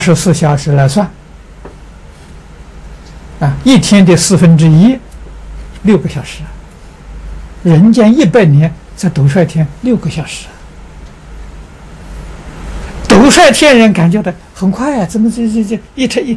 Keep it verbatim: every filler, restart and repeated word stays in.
十四小时来算，啊，一天的四分之一，六个小时。人间一百年才斗率天六个小时，斗率天人感觉到很快啊，怎么这这这一天一